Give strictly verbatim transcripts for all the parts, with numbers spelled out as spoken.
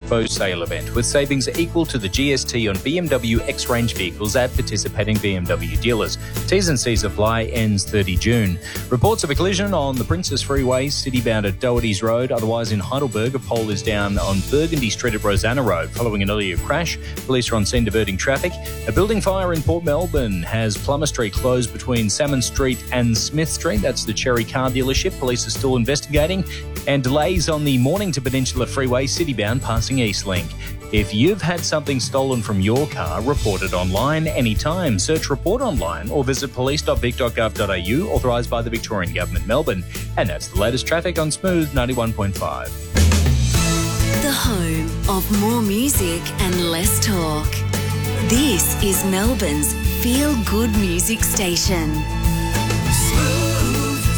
Expo sale event with savings equal to the G S T on B M W X-Range vehicles at participating B M W dealers. T's and C's apply, ends thirtieth of June. Reports of a collision on the Princess Freeway, citybound at Doherty's Road. Otherwise, in Heidelberg, a pole is down on Burgundy Street at Rosanna Road following an earlier crash. Police are on scene diverting traffic. A building fire in Port Melbourne has Plummer Street closed between Salmon Street and Smith Street. That's the Cherry car dealership. Police are still investigating. And delays on the Mornington Peninsula Freeway, citybound passing Eastlink. If you've had something stolen from your car, report it online anytime. Search Report Online or visit police dot vic dot gov dot a u, authorised by the Victorian Government, Melbourne. And that's the latest traffic on Smooth ninety-one point five. The home of more music and less talk. This is Melbourne's feel-good music station. Smooth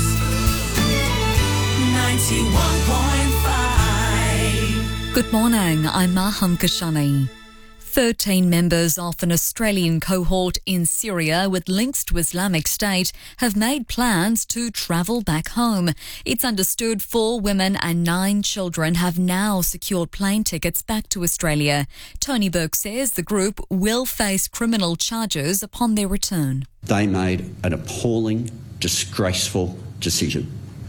ninety-one point five. Good morning, I'm Maham Kashani. Thirteen members of an Australian cohort in Syria with links to Islamic State have made plans to travel back home. It's understood four women and nine children have now secured plane tickets back to Australia. Tony Burke says the group will face criminal charges upon their return. They made an appalling, disgraceful decision.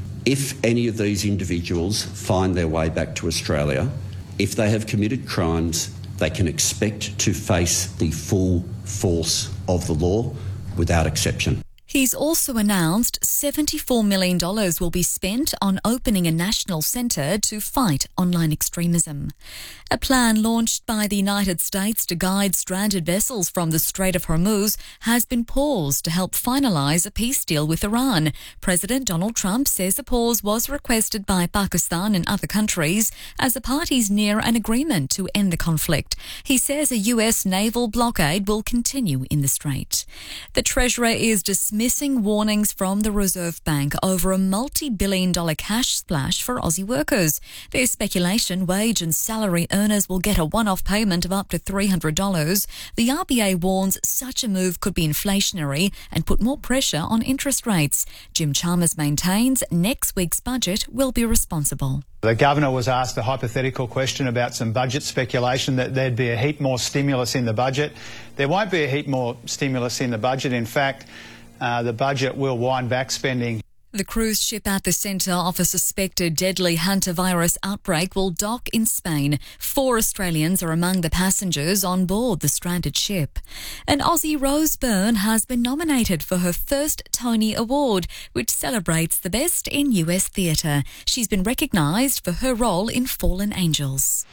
If any of these individuals find their way back to Australia, if they have committed crimes, they can expect to face the full force of the law without exception. He's also announced seventy-four million dollars will be spent on opening a national centre to fight online extremism. A plan launched by the United States to guide stranded vessels from the Strait of Hormuz has been paused to help finalise a peace deal with Iran. President Donald Trump says the pause was requested by Pakistan and other countries as the parties near an agreement to end the conflict. He says a U S naval blockade will continue in the strait. The Treasurer is dismissing Missing warnings from the Reserve Bank over a multi-billion dollar cash splash for Aussie workers. There's speculation wage and salary earners will get a one-off payment of up to three hundred dollars. The R B A warns such a move could be inflationary and put more pressure on interest rates. Jim Chalmers maintains next week's budget will be responsible. The Governor was asked a hypothetical question about some budget speculation that there'd be a heap more stimulus in the budget. There won't be a heap more stimulus in the budget. In fact, Uh, the budget will wind back spending. The cruise ship at the centre of a suspected deadly hantavirus outbreak will dock in Spain. Four Australians are among the passengers on board the stranded ship. And Aussie Rose Byrne has been nominated for her first Tony Award, which celebrates the best in U S theatre. She's been recognised for her role in Fallen Angels.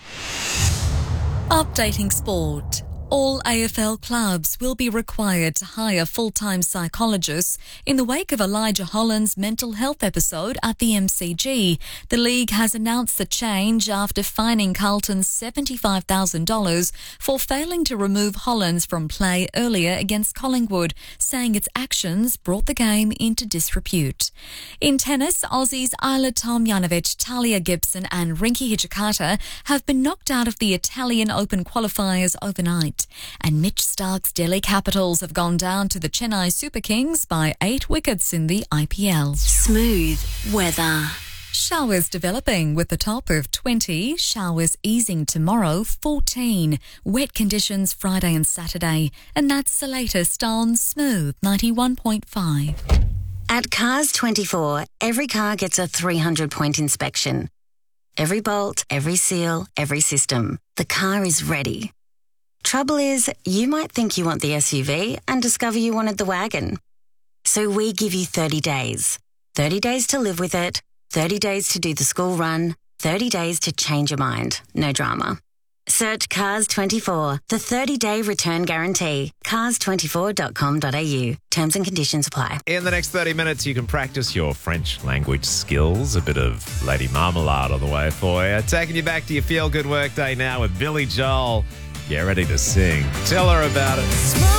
Updating sport. All A F L clubs will be required to hire full-time psychologists in the wake of Elijah Holland's mental health episode at the M C G. The league has announced the change after fining Carlton seventy-five thousand dollars for failing to remove Hollands from play earlier against Collingwood, saying its actions brought the game into disrepute. In tennis, Aussies Isla Tomljanovic, Talia Gibson and Rinky Hijikata have been knocked out of the Italian Open qualifiers overnight. And Mitch Stark's Delhi Capitals have gone down to the Chennai Super Kings by eight wickets in the I P L. Smooth weather. Showers developing with a top of twenty, showers easing tomorrow, fourteen. Wet conditions Friday and Saturday. And that's the latest on Smooth ninety-one point five. At Cars twenty-four, every car gets a three hundred point inspection. Every bolt, every seal, every system. The car is ready. Trouble is, you might think you want the S U V and discover you wanted the wagon. So we give you thirty days. thirty days to live with it, thirty days to do the school run, thirty days to change your mind. No drama. Search Cars twenty-four, the thirty-day return guarantee. cars twenty-four dot com dot a u. Terms and conditions apply. In the next thirty minutes, you can practice your French language skills. A bit of Lady Marmalade on the way for you. Taking you back to your feel-good workday now with Billy Joel. Get ready to sing. Tell her about it.